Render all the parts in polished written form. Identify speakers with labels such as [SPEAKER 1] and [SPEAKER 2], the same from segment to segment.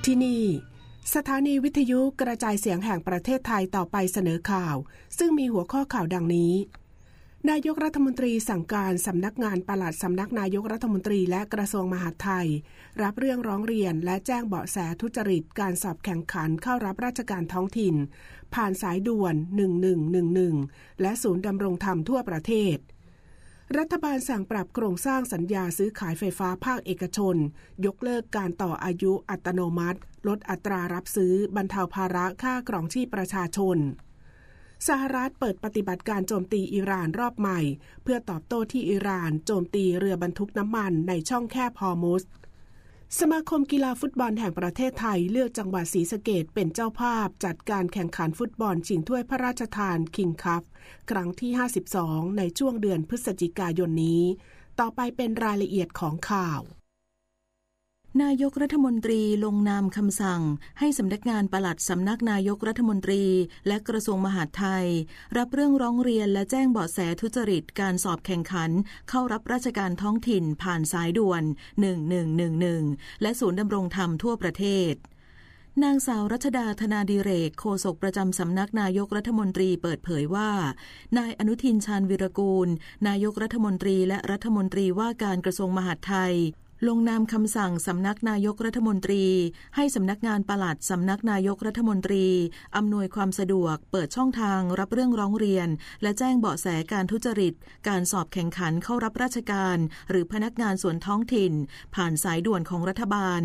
[SPEAKER 1] ที่นี่สถานีวิทยุกระจายเสียงแห่งประเทศไทยต่อไปเสนอข่าวซึ่งมีหัวข้อข่าวดังนี้นายกรัฐมนตรีสั่งการสำนักงานปลัดสำนักนายกรัฐมนตรีและกระทรวงมหาดไทยรับเรื่องร้องเรียนและแจ้งเบาะแสทุจริตการสอบแข่งขันเข้ารับราชการท้องถิ่นผ่านสายด่วน1111และศูนย์ดำรงธรรมทั่วประเทศรัฐบาลสั่งปรับโครงสร้างสัญญาซื้อขายไฟฟ้าภาคเอกชนยกเลิกการต่ออายุอัตโนมัติลดอัตรารับซื้อบรรเทาภาระค่าครองชีพประชาชนสหรัฐเปิดปฏิบัติการโจมตีอิหร่านรอบใหม่เพื่อตอบโต้ที่อิหร่านโจมตีเรือบรรทุกน้ำมันในช่องแคบฮอร์มุซสมาคมกีฬาฟุตบอลแห่งประเทศไทยเลือกจังหวัดศรีสะเกษเป็นเจ้าภาพจัดการแข่งขันฟุตบอลชิงถ้วยพระราชทานคิงคัพครั้งที่52ในช่วงเดือนพฤศจิกายนนี้ต่อไปเป็นรายละเอียดของข่าวนายกรัฐมนตรีลงนามคำสั่งให้สำนักงานปลัดสำนักนายกรัฐมนตรีและกระทรวงมหาดไทยรับเรื่องร้องเรียนและแจ้งเบาะแสทุจริตการสอบแข่งขันเข้ารับราชการท้องถิ่นผ่านสายด่วน1111และศูนย์ดำรงธรรมทั่วประเทศนางสาวรัชดาธนาดิเรกโฆษกประจำสำนักนายกรัฐมนตรีเปิดเผยว่านายอนุทินชาญวิรากูลนายกรัฐมนตรีและรัฐมนตรีว่าการกระทรวงมหาดไทยลงนามคำสั่งสำนักนายกรัฐมนตรีให้สำนักงานปลัดสำนักนายกรัฐมนตรีอำนวยความสะดวกเปิดช่องทางรับเรื่องร้องเรียนและแจ้งเบาะแสการทุจริตการสอบแข่งขันเข้ารับราชการหรือพนักงานส่วนท้องถิ่นผ่านสายด่วนของรัฐบาล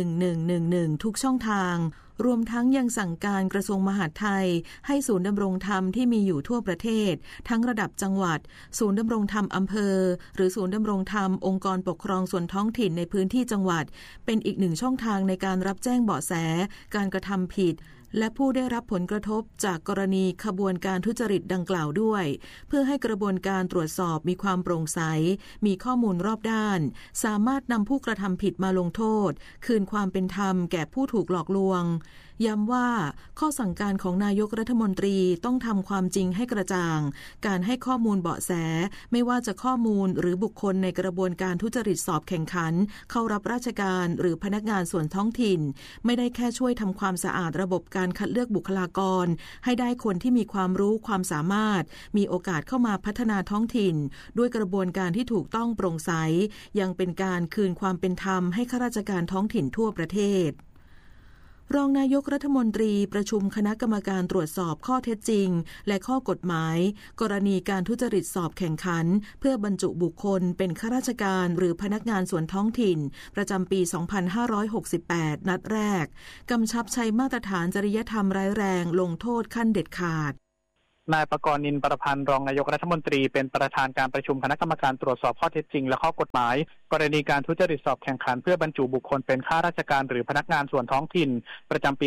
[SPEAKER 1] 1111ทุกช่องทางรวมทั้งยังสั่งการกระทรวงมหาดไทยให้ศูนย์ดำรงธรรมที่มีอยู่ทั่วประเทศทั้งระดับจังหวัดศูนย์ดำรงธรรมอำเภอหรือศูนย์ดำรงธรรมองค์กรปกครองส่วนท้องถิ่นในพื้นที่จังหวัดเป็นอีกหนึ่งช่องทางในการรับแจ้งเบาะแสการกระทำผิดและผู้ได้รับผลกระทบจากกรณีขบวนการทุจริตดังกล่าวด้วยเพื่อให้กระบวนการตรวจสอบมีความโปร่งใสมีข้อมูลรอบด้านสามารถนำผู้กระทำผิดมาลงโทษคืนความเป็นธรรมแก่ผู้ถูกหลอกลวงย้ำว่าข้อสั่งการของนายกรัฐมนตรีต้องทำความจริงให้กระจ่างการให้ข้อมูลเบาะแสไม่ว่าจะข้อมูลหรือบุคคลในกระบวนการทุจริตสอบแข่งขันเข้ารับราชการหรือพนักงานส่วนท้องถิ่นไม่ได้แค่ช่วยทำความสะอาดระบบการคัดเลือกบุคลากรให้ได้คนที่มีความรู้ความสามารถมีโอกาสเข้ามาพัฒนาท้องถิ่นด้วยกระบวนการที่ถูกต้องโปร่งใสยังเป็นการคืนความเป็นธรรมให้ข้าราชการท้องถิ่นทั่วประเทศรองนายกรัฐมนตรีประชุมคณะกรรมการตรวจสอบข้อเท็จจริงและข้อกฎหมายกรณีการทุจริตสอบแข่งขันเพื่อบรรจุบุคคลเป็นข้าราชการหรือพนักงานส่วนท้องถิ่นประจำปี 2568 นัดแรกกำชับใช้มาตรฐานจริยธรรมร้ายแรงลงโทษขั้นเด็ดขาด
[SPEAKER 2] นายประกรณ์ นินประพันธ์รองนายกรัฐมนตรีเป็นประธานการประชุมคณะกรรมการตรวจสอบข้อเท็จจริงและข้อกฎหมายกรณีการทุจริตสอบแข่งขันเพื่อบรรจุบุคคลเป็นข้าราชการหรือพนักงานส่วนท้องถิ่นประจำปี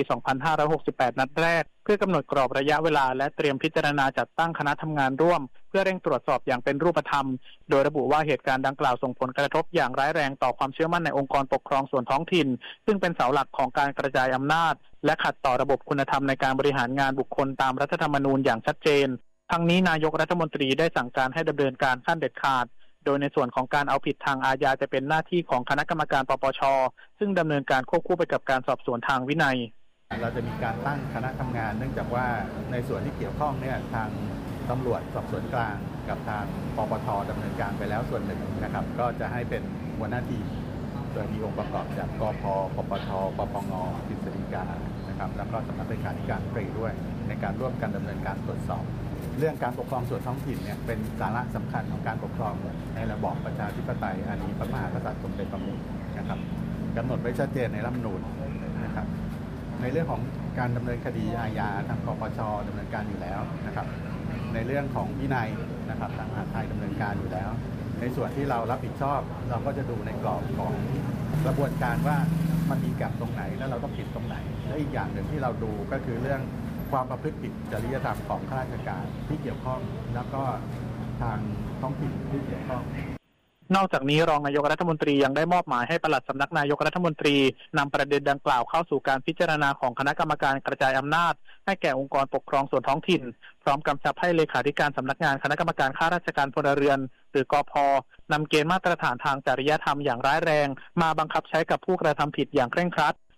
[SPEAKER 2] 2568 นัดแรกเพื่อกำหนดกรอบระยะเวลาและเตรียมพิจารณาจัดตั้งคณะทำงานร่วมเพื่อเร่งตรวจสอบอย่างเป็นรูปธรรมโดยระบุว่าเหตุการณ์ดังกล่าวส่งผลกระทบอย่างร้ายแรงต่อความเชื่อมั่นในองค์กรปกครองส่วนท้องถิ่นซึ่งเป็นเสาหลักของการกระจายอำนาจและขัดต่อระบบคุณธรรมในการบริหารงานบุคคลตามรัฐธรรมนูญอย่างชัดเจนทั้งนี้นายกรัฐมนตรีได้สั่งการให้ดำเนินการขั้นเด็ดขาดโดยในส่วนของการเอาผิดทางอาญาจะเป็นหน้าที่ของคณะกรรมการปปช.ซึ่งดำเนินการควบคู่ไปกับการสอบสวนทางวินัย
[SPEAKER 3] เราจะมีการตั้งคณะทำงานเนื่องจากว่าในส่วนที่เกี่ยวข้องเนี่ยทางตำรวจสอบสวนกลางกับทางปปช.ดำเนินการไปแล้วส่วนหนึ่งนะครับก็จะให้เป็นหัวหน้าทีมโดยมีองค์ประกอบจากกพ.ปปช.ปปง.กฤษฎีกานะครับแล้วก็สำนักเลขาธิการกรีด้วยในการร่วมกันดำเนินการตรวจสอบเรื่องการปกครองส่วนท้องถิ่นเนี่ยเป็นสาระสำคัญของการปกครองในระบอบประชาธิปไตยอันนี้พระมหากษัตริย์ทรงเป็นประมุขนะครับกำหนดไว้ชัดเจนในรัฐธรรมนูญนะครับในเรื่องของการดำเนินคดีอาญาทางปปช.ดำเนินการอยู่แล้วนะครับในเรื่องของวินัยนะครับทางมหาดไทยดำเนินการอยู่แล้วในส่วนที่เรารับผิดชอบเราก็จะดูในกรอบของกระบวนการว่ามันมีแกลบตรงไหนแล้วเราต้องผิดตรงไหนและอีกอย่างหนึ่งที่เราดูก็คือเรื่องความประพฤติผิดจริยธรรมของข้าราชการที่เกี่ยวข้องแล้วก็ทางท้องถิ่นที่เกี่ยวข้อง
[SPEAKER 2] นอกจากนี้รองนายกรัฐมนตรียังได้มอบหมายให้ปลัดสำนักนายกรัฐมนตรีนำประเด็นดังกล่าวเข้าสู่การพิจารณาของคณะกรรมการกระจายอำนาจให้แก่องค์กรปกครองส่วนท้องถิ่นพร้อมกำชับให้เลขาธิการสำนักงานคณะกรรมการข้าราชการพลเรือนหรือกพ.นำเกณฑ์มาตรฐานทางจริยธรรมอย่างร้ายแรงมาบังคับใช้กับผู้กระทำผิดอย่างเคร่งครัด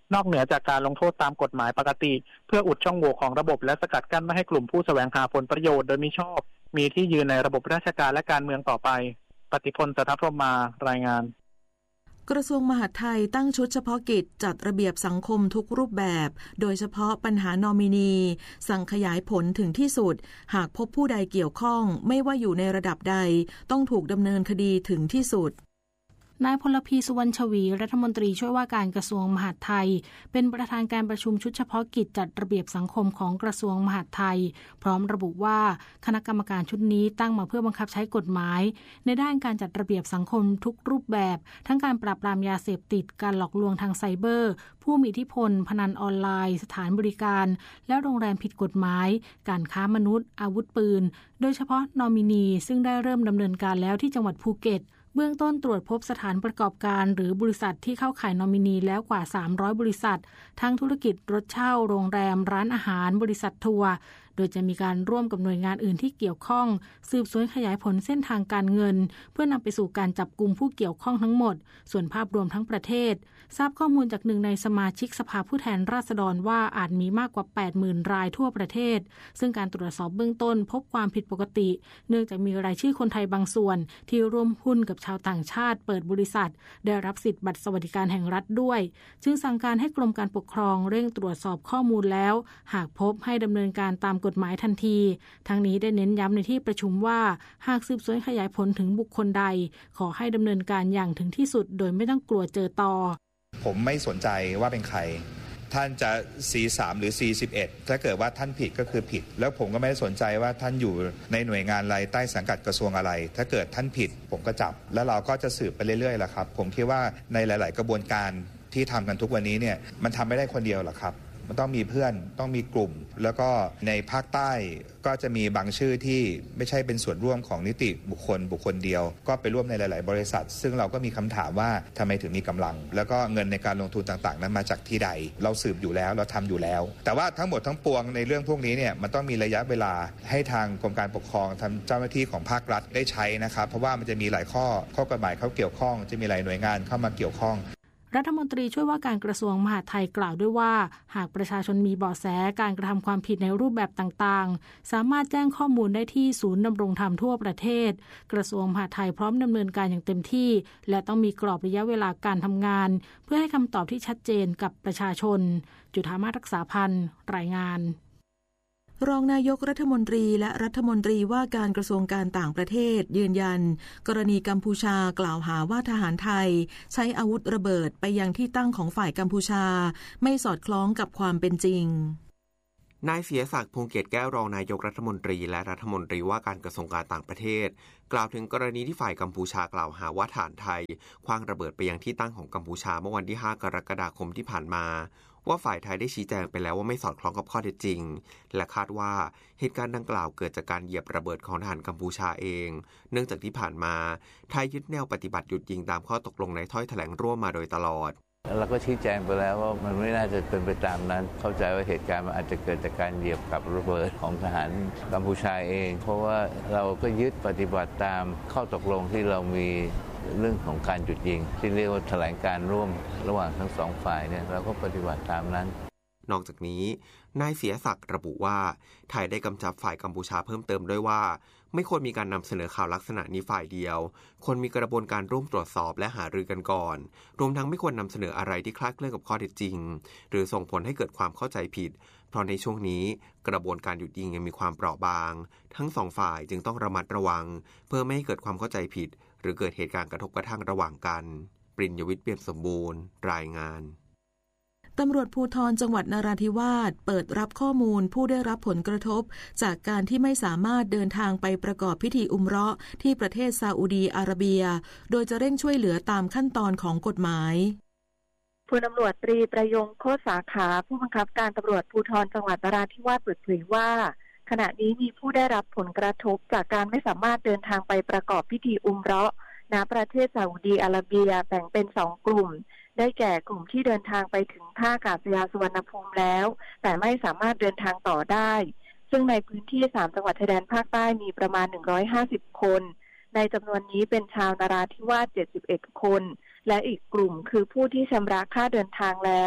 [SPEAKER 2] นอกเหนือจากการลงโทษตามกฎหมายปกติเพื่ออุดช่องโหว่ของระบบและสกัดกั้นไม่ให้กลุ่มผู้แสวงหาผลประโยชน์โดยมิชอบมีที่ยืนในระบบราชการและการเมืองต่อไปปฏิพล สัทธพรหมารายงาน
[SPEAKER 4] กระทรวงมหาดไทยตั้งชุดเฉพาะกิจจัดระเบียบสังคมทุกรูปแบบโดยเฉพาะปัญหานอมินีสั่งขยายผลถึงที่สุดหากพบผู้ใดเกี่ยวข้องไม่ว่าอยู่ในระดับใดต้องถูกดำเนินคดีถึงที่สุด
[SPEAKER 5] นายพลพีสุวรรณชวีรัฐมนตรีช่วยว่าการกระทรวงมหาดไทยเป็นประธานการประชุมชุดเฉพาะกิจจัดระเบียบสังคมของกระทรวงมหาดไทยพร้อมระบุว่าคณะกรรมการชุดนี้ตั้งมาเพื่อบังคับใช้กฎหมายในด้านการจัดระเบียบสังคมทุกรูปแบบทั้งการปราบปรามยาเสพติดการหลอกลวงทางไซเบอร์ผู้มีอิทธิพลพนันออนไลน์สถานบริการและโรงแรมผิดกฎหมายการค้ามนุษย์อาวุธปืนโดยเฉพาะนอมินีซึ่งได้เริ่มดำเนินการแล้วที่จังหวัดภูเก็ตเบื้องต้นตรวจพบสถานประกอบการหรือบริษัทที่เข้าข่ายนอมินีแล้วกว่า300บริษัททั้งธุรกิจรถเช่าโรงแรมร้านอาหารบริษัททัวร์โดยจะมีการร่วมกับหน่วยงานอื่นที่เกี่ยวข้องสืบสวนขยายผลเส้นทางการเงินเพื่อนำไปสู่การจับกุมผู้เกี่ยวข้องทั้งหมดส่วนภาพรวมทั้งประเทศทราบข้อมูลจากหนึ่งในสมาชิกสภาผู้แทนราษฎรว่าอาจมีมากกว่า 80,000 รายทั่วประเทศซึ่งการตรวจสอบเบื้องต้นพบความผิดปกติเนื่องจากมีรายชื่อคนไทยบางส่วนที่ร่วมหุ้นกับชาวต่างชาติเปิดบริษัทได้รับสิทธิบัตรสวัสดิการแห่งรัฐด้วยจึงสั่งการให้กรมการปกครองเร่งตรวจสอบข้อมูลแล้วหากพบให้ดำเนินการตามกฎหมายทันทีทั้งนี้ได้เน้นย้ำในที่ประชุมว่าหากสืบสวนขยายผลถึงบุคคลใดขอให้ดำเนินการอย่างถึงที่สุดโดยไม่ต้องกลัวเจอตอ
[SPEAKER 6] ผมไม่สนใจว่าเป็นใครท่านจะ C3 หรือ C11 ถ้าเกิดว่าท่านผิดก็คือผิดแล้วผมก็ไม่ได้สนใจว่าท่านอยู่ในหน่วยงานอะไรใต้สังกัดกระทรวงอะไรถ้าเกิดท่านผิดผมก็จับแล้วเราก็จะสืบไปเรื่อยๆแหละครับผมคิดว่าในหลายๆกระบวนการที่ทำกันทุกวันนี้เนี่ยมันทำไม่ได้คนเดียวหรอกครับมันต้องมีเพื่อนต้องมีกลุ่มแล้วก็ในภาคใต้ก็จะมีบางชื่อที่ไม่ใช่เป็นส่วนร่วมของนิติบุคคลเดียวก็ไปร่วมในหลายๆบริษัทซึ่งเราก็มีคำถามว่าทำไมถึงมีกำลังแล้วก็เงินในการลงทุนต่างๆนั้นมาจากที่ใดเราสืบอยู่แล้วเราทำอยู่แล้วแต่ว่าทั้งหมดทั้งปวงในเรื่องพวกนี้เนี่ยมันต้องมีระยะเวลาให้ทางกรมการปกครองทางเจ้าหน้าที่ของภาครัฐได้ใช้นะครับเพราะว่ามันจะมีหลายข้อกฎหมายเข้าเกี่ยวข้องจะมีหลายหน่วยงานเข้ามาเกี่ยวข้อง
[SPEAKER 5] รัฐมนตรีช่วยว่าการกระทรวงมหาดไทยกล่าวด้วยว่าหากประชาชนมีเบาะแสการกระทำความผิดในรูปแบบต่างๆสามารถแจ้งข้อมูลได้ที่ศูนย์ดำรงธรรมทั่วประเทศกระทรวงมหาดไทยพร้อมดำเนินการอย่างเต็มที่และต้องมีกรอบระยะเวลาการทำงานเพื่อให้คำตอบที่ชัดเจนกับประชาชนจุฑามาศรักษาพันธ์รายงาน
[SPEAKER 4] รองนายกรัฐมนตรีและรัฐมนตรีว่าการกระทรวงการต่างประเทศยืนยันกรณีกัมพูชากล่าวหาว่าทหารไทยใช้อาวุธระเบิดไปยังที่ตั้งของฝ่ายกัมพูชาไม่สอดคล้องกับความเป็นจริง
[SPEAKER 7] นายเสียศักดิ์พงษ์เกตแก้วรองนายกรัฐมนตรีและรัฐมนตรีว่าการกระทรวงการต่างประเทศกล่าวถึงกรณีที่ฝ่ายกัมพูชากล่าวหาว่าทหารไทยขว้างระเบิดไปยังที่ตั้งของกัมพูชาเมื่อวันที่5 กรกฎาคมที่ผ่านมาว่าฝ่ายไทยได้ชี้แจงไปแล้วว่าไม่สอดคล้องกับข้อเท็จจริงและคาดว่าเหตุการณ์ดังกล่าวเกิดจากการเหยียบระเบิดของทหารกัมพูชาเองเนื่องจากที่ผ่านมาไทยยึดแนวปฏิบัติหยุดยิงตามข้อตกลงในถ้อยแถลงร่วมมาโดยตลอด
[SPEAKER 8] เราก็ชี้แจงไปแล้วว่ามันไม่น่าจะเป็นไปตามนั้นเข้าใจว่าเหตุการณ์มันอาจจะเกิดจากการเหยียบกับระเบิดของทหารกัมพูชาเองเพราะว่าเราก็ยึดปฏิบัติตามข้อตกลงที่เรามีเรื่องของการหยุดยิงที่เรียกว่าแถลงการร่วมระหว่างทั้งสองฝ่ายเนี่ยเราก็ปฏิบัติตามนั้น
[SPEAKER 7] นอกจากนี้นายเสียศักดิ์ระบุว่าไทยได้กำชับฝ่ายกัมพูชาเพิ่มเติมด้วยว่าไม่ควรมีการนำเสนอข่าวลักษณะนี้ฝ่ายเดียวควรมีกระบวนการร่วมตรวจสอบและหารือกันก่อนรวมทั้งไม่ควรนำเสนออะไรที่คลาดเคลื่อนกับข้อเท็จจริงหรือส่งผลให้เกิดความเข้าใจผิดเพราะในช่วงนี้กระบวนการหยุดยิงยังมีความเปราะบางทั้งสองฝ่ายจึงต้องระมัดระวังเพื่อไม่ให้เกิดความเข้าใจผิดหรือเกิดเหตุการณ์กระทบกระทั่งระหว่างกันปริญญวิทย์เปี่ยมสมบูรณ์รายงาน
[SPEAKER 4] ตำรวจภูธรจังหวัดนราธิวาสเปิดรับข้อมูลผู้ได้รับผลกระทบจากการที่ไม่สามารถเดินทางไปประกอบพิธีอุมเราะห์ที่ประเทศซาอุดีอาระเบียโดยจะเร่งช่วยเหลือตามขั้นตอนของกฎหมาย
[SPEAKER 9] พลตำรวจตรีประยงโคตรสาขาผู้บังคับการตำรวจภูธรจังหวัดนราธิวาสเปิดเผยว่าขณะนี้มีผู้ได้รับผลกระทบจากการไม่สามารถเดินทางไปประกอบพิธีอุมเราะห์ณประเทศซาอุดีอาระเบียแบ่งเป็น2กลุ่มได้แก่กลุ่มที่เดินทางไปถึงท่าอากาศยานสุวรรณภูมิแล้วแต่ไม่สามารถเดินทางต่อได้ซึ่งในพื้นที่3จังหวัดชายแดนภาคใต้มีประมาณ150คนในจำนวนนี้เป็นชาวนราธิวาส71คนและอีกกลุ่มคือผู้ที่ชำระค่าเดินทางแล้ว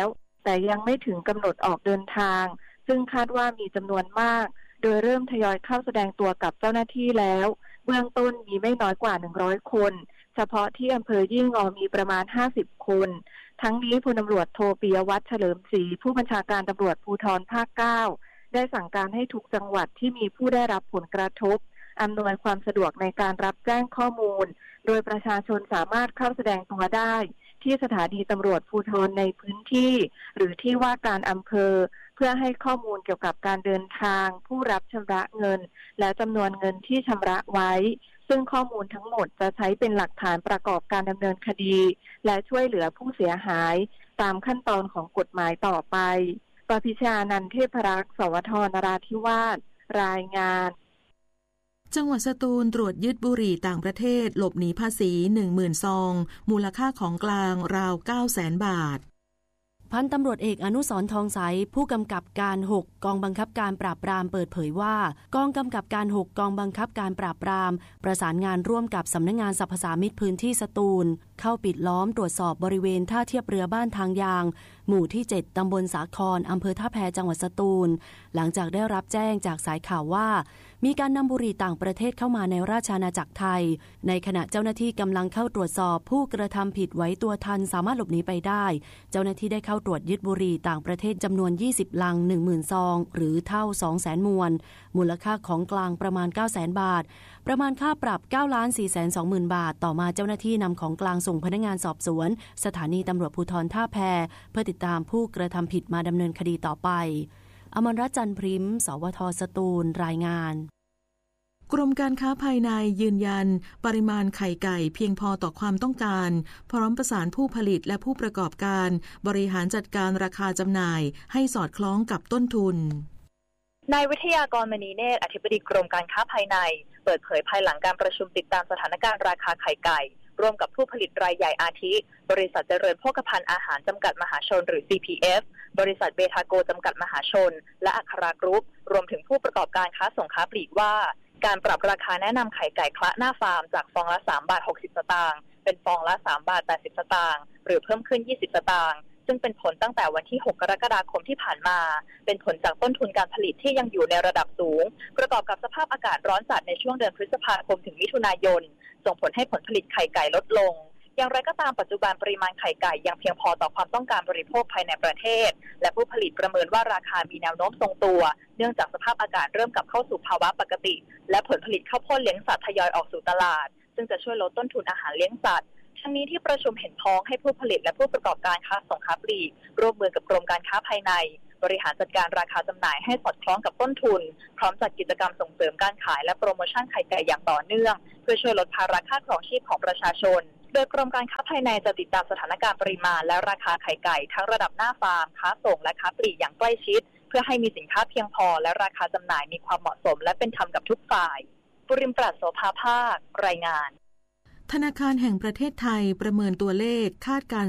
[SPEAKER 9] แต่ยังไม่ถึงกำหนดออกเดินทางซึ่งคาดว่ามีจำนวนมากโดยเริ่มทยอยเข้าแสดงตัวกับเจ้าหน้าที่แล้วเบื้องต้นมีไม่น้อยกว่า100คนเฉพาะที่อำเภอยี่งอมีประมาณ50คนทั้งนี้พลตำรวจโทปิยวัฒน์เฉลิมศรีผู้บัญชาการตำรวจภูธรภาค 9ได้สั่งการให้ทุกจังหวัดที่มีผู้ได้รับผลกระทบอำนวยความสะดวกในการรับแจ้งข้อมูลโดยประชาชนสามารถเข้าแสดงตัวได้ที่สถานีตำรวจภูธรในพื้นที่หรือที่ว่าการอำเภอเพื่อให้ข้อมูลเกี่ยวกับการเดินทางผู้รับชำระเงินและจำนวนเงินที่ชำระไว้ซึ่งข้อมูลทั้งหมดจะใช้เป็นหลักฐานประกอบการดำเนินคดีและช่วยเหลือผู้เสียหายตามขั้นตอนของกฎหมายต่อไปปพิชานันท์เทพรักษ์สวท นราธิวาสรายงาน
[SPEAKER 4] จังหวัดสตูลตรวจยึดบุหรี่ต่างประเทศหลบหนีภาษี 10,000 ซองมูลค่าของกลางราว 900,000 บาท
[SPEAKER 10] พันตำรวจเอกอนุสรณ์ทองใสผู้กำกับการ6กองบังคับการปราบปรามเปิดเผยว่ากองกำกับการ6กองบังคับการปราบปรามประสานงานร่วมกับสำนักงานสรรพสามิตพื้นที่สตูลเข้าปิดล้อมตรวจสอบบริเวณท่าเทียบเรือบ้านทางยางหมู่ที่7ตำบลสาครอำเภอท่าแพจังหวัดสตูลหลังจากได้รับแจ้งจากสายข่าวว่ามีการนำบุหรี่ต่างประเทศเข้ามาในราชอาณาจักรไทยในขณะเจ้าหน้าที่กำลังเข้าตรวจสอบผู้กระทำผิดไว้ตัวทันสามารถหลบหนีไปได้เจ้าหน้าที่ได้เข้าตรวจยึดบุหรี่ต่างประเทศจำนวน20ลัง 10,000 ซองหรือเท่า 200,000 มวลมูลค่าของกลางประมาณ 900,000 บาทประมาณค่าปรับ 9,420,000 บาทต่อมาเจ้าหน้าที่นำของกลางส่งพนักงานสอบสวนสถานีตำรวจภูธรท่าแพเพื่อติดตามผู้กระทำผิดมาดำเนินคดีต่อไปอมรรัตน์ จันทร์พริมสวท สตูลรายงาน
[SPEAKER 4] กรมการค้าภายในยืนยันปริมาณไข่ไก่เพียงพอต่อความต้องการพร้อมประสานผู้ผลิตและผู้ประกอบการบริหารจัดการราคาจำหน่ายให้สอดคล้องกับต้นทุน
[SPEAKER 11] นายวิทยากรมณีเนตรอธิบดีกรมการค้าภายในเปิดเผยภายหลังการประชุมติดตามสถานการณ์ราคาไข่ไก่ร่วมกับผู้ผลิตรายใหญ่อาทิบริษัทเจริญโภคภัณฑ์อาหารจำกัดมหาชนหรือ CPF บริษัทเบทาโกจำกัดมหาชนและอัครากรุ๊ปรวมถึงผู้ประกอบการค้าส่งค้าปลีกว่าการปรับราคาแนะนำไข่ไก่คละหน้าฟาร์มจากฟองละ3 บาท 60 สตางค์เป็นฟองละ3 บาท 80 สตางค์หรือเพิ่มขึ้น20 สตางค์ซึ่งเป็นผลตั้งแต่วันที่6 กรกฎาคมที่ผ่านมาเป็นผลจากต้นทุนการผลิตที่ยังอยู่ในระดับสูงประกอบกับสภาพอากาศร้อนจัดในช่วงเดือนพฤษภาคมถึงมิถุนายนส่งผลให้ผลผลิตไข่ไก่ลดลงอย่างไรก็ตามปัจจุบันปริมาณไข่ไก่ยังเพียงพอต่อความต้องการบริโภคภายในประเทศและผู้ผลิตประเมินว่าราคามีแนวโน้มทรงตัวเนื่องจากสภาพอากาศเริ่มกลับเข้าสู่ภาวะปกติและผลผลิตข้าวโพดเลี้ยงสัตว์ทยอยออกสู่ตลาดซึ่งจะช่วยลดต้นทุนอาหารเลี้ยงสัตว์ทั้งนี้ที่ประชุมเห็นพ้องให้ผู้ผลิตและผู้ประกอบการค้าส่งค้าปลีกร่วมมือกับกรมการค้าภายในบริหารจัดการราคาจำหน่ายให้สอดคล้องกับต้นทุนพร้อมจัดกิจกรรมส่งเสริมการขายและโปรโมชั่นไข่ไก่อย่างต่อเนื่องเพื่อช่วยลดภาระค่าครองชีพของประชาชนโดยกรมการค้าภายในจะติดตามสถานการณ์ปริมาณและราคาไข่ไก่ทั้งระดับหน้าฟาร์มค้าส่งและค้าปลีกอย่างใกล้ชิดเพื่อให้มีสินค้าเพียงพอและราคาจำหน่ายมีความเหมาะสมและเป็นธรรมกับทุกฝ่ายปุริมปราชโสภาภาครายงาน
[SPEAKER 4] ธนาคารแห่งประเทศไทยประเมินตัวเลขคาดการ